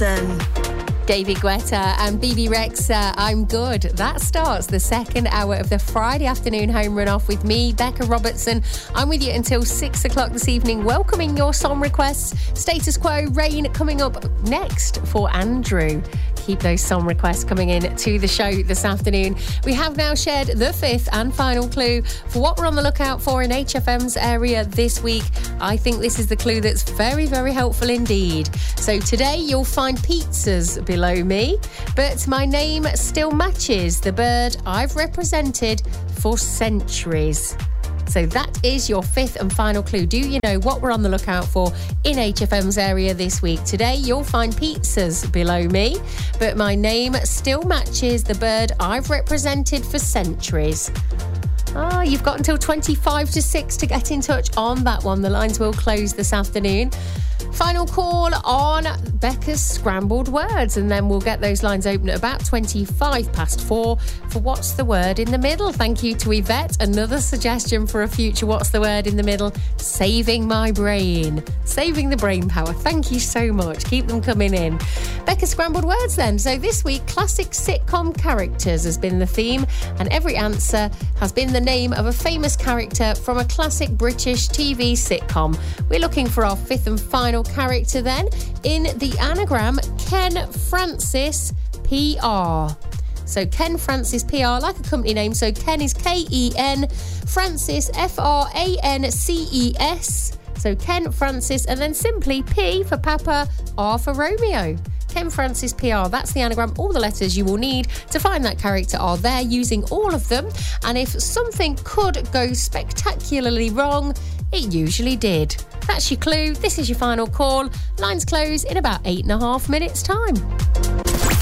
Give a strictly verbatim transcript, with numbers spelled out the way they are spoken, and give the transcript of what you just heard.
Robertson. David Guetta and B B Rexa, I'm Good. That starts the second hour of the Friday afternoon home run off with me, Becca Robertson. I'm with you until six o'clock this evening, welcoming your song requests. Status Quo, Rain coming up next for Andrew. Keep those song requests coming in to the show this afternoon. We have now shared the fifth and final clue for what we're on the lookout for in H F M's area this week. I think this is the clue that's very, very helpful indeed. So today you'll find pizzas below me, but my name still matches the bird I've represented for centuries. So that is your fifth and final clue. Do you know what we're on the lookout for in H F M's area this week? Today, you'll find pizzas below me, but my name still matches the bird I've represented for centuries. Ah, oh, you've got until twenty-five to six to get in touch on that one. The lines will close this afternoon. Final call on Becca's Scrambled Words, and then we'll get those lines open at about twenty-five past four for What's the Word in the Middle. Thank you to Yvette. Another suggestion for a future What's the Word in the Middle? Saving my brain. Saving the brain power. Thank you so much. Keep them coming in. Becca's Scrambled Words then. So this week, classic sitcom characters has been the theme, and every answer has been the name of a famous character from a classic British T V sitcom. We're looking for our fifth and final character then in the anagram Ken Francis P R. So Ken Francis P R, like a company name. So Ken is K E N, Francis F R A N C E S. So Ken Francis, and then simply P for Papa, R for Romeo. Ken Francis P R, that's the anagram. All the letters you will need to find that character are there, using all of them. And if something could go spectacularly wrong, it usually did. That's your clue. This is your final call. Lines close in about eight and a half minutes' time.